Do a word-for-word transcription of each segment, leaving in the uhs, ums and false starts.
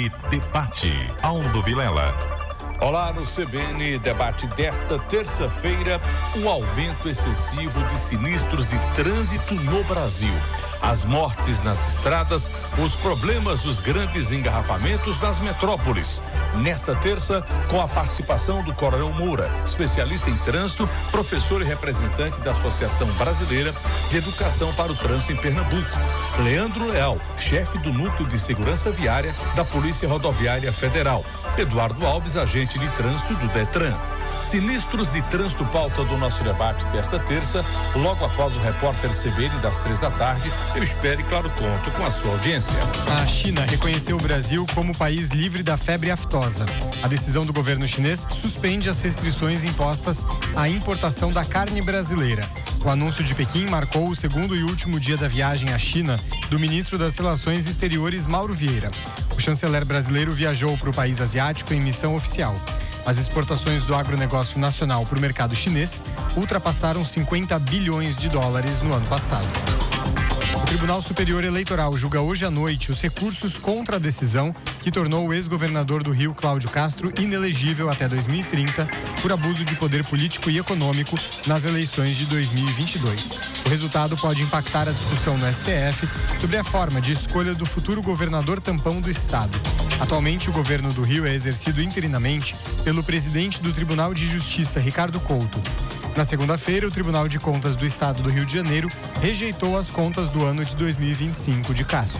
N Debate. Aldo Vilela. Olá, no C B N Debate desta terça-feira, o aumento excessivo de sinistros de trânsito no Brasil. As mortes nas estradas, os problemas dos grandes engarrafamentos das metrópoles. Nesta terça, com a participação do Coronel Moura, especialista em trânsito, professor e representante da Associação Brasileira de Educação para o Trânsito em Pernambuco. Leandro Leal, chefe do Núcleo de Segurança Viária da Polícia Rodoviária Federal. Eduardo Alves, agente de trânsito do Detran. Sinistros de trânsito, pauta do nosso debate desta terça, logo após o repórter C B N das três da tarde. Eu espero e, claro, conto com a sua audiência. A China reconheceu o Brasil como país livre da febre aftosa. A decisão do governo chinês suspende as restrições impostas à importação da carne brasileira. O anúncio de Pequim marcou o segundo e último dia da viagem à China do ministro das Relações Exteriores, Mauro Vieira. O chanceler brasileiro viajou para o país asiático em missão oficial. As exportações do agronegócio nacional para o mercado chinês ultrapassaram cinquenta bilhões de dólares no ano passado. O Tribunal Superior Eleitoral julga hoje à noite os recursos contra a decisão que tornou o ex-governador do Rio, Cláudio Castro, inelegível até dois mil e trinta por abuso de poder político e econômico nas eleições de dois mil e vinte e dois. O resultado pode impactar a discussão no S T F sobre a forma de escolha do futuro governador tampão do estado. Atualmente, o governo do Rio é exercido interinamente pelo presidente do Tribunal de Justiça, Ricardo Couto. Na segunda-feira, o Tribunal de Contas do Estado do Rio de Janeiro rejeitou as contas do ano de dois mil e vinte e cinco de Castro.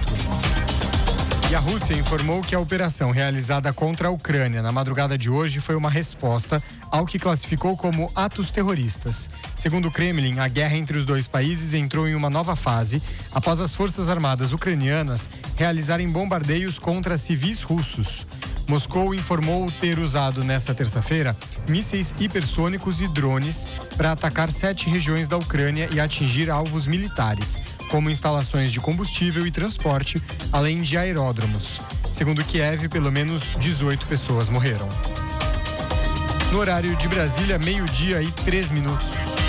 E a Rússia informou que a operação realizada contra a Ucrânia na madrugada de hoje foi uma resposta ao que classificou como atos terroristas. Segundo o Kremlin, a guerra entre os dois países entrou em uma nova fase após as forças armadas ucranianas realizarem bombardeios contra civis russos. Moscou informou ter usado nesta terça-feira mísseis hipersônicos e drones para atacar sete regiões da Ucrânia e atingir alvos militares, como instalações de combustível e transporte, além de aeródromos. Segundo Kiev, pelo menos dezoito pessoas morreram. No horário de Brasília, meio-dia e três minutos.